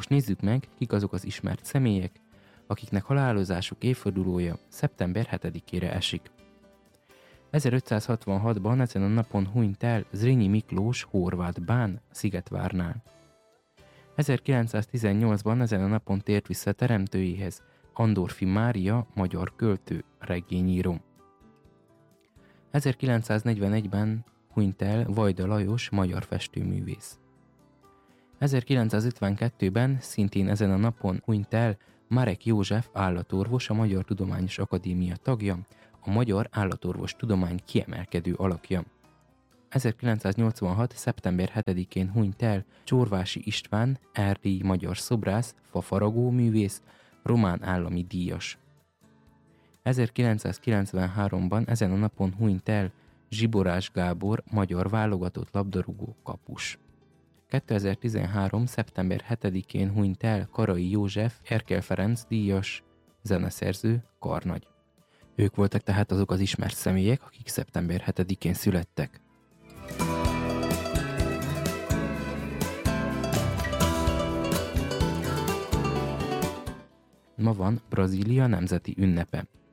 Most nézzük meg, kik azok az ismert személyek, akiknek halálozásuk évfordulója szeptember 7-ére esik. 1566-ban ezen a napon hunyt el Zrínyi Miklós horvát bán Szigetvárnál. 1918-ban ezen a napon tért vissza teremtőjéhez Andorfi Mária, magyar költő, regényíró. 1941-ben hunyt el Vajda Lajos, magyar festőművész. 1952-ben szintén ezen a napon hunyt el Marek József állatorvos, a Magyar Tudományos Akadémia tagja, a magyar állatorvos tudomány kiemelkedő alakja. 1986. szeptember 7-én hunyt el Csorvási István, erdélyi magyar szobrász, fafaragó művész, román állami díjas. 1993-ban ezen a napon hunyt el Zsiborás Gábor, magyar válogatott labdarúgó kapus. 2013. szeptember 7-én hunyt el Karai József, Erkel Ferenc díjas, zeneszerző, karnagy. Ők voltak tehát azok az ismert személyek, akik szeptember 7-én születtek. Ma van Brazília nemzeti ünnepe.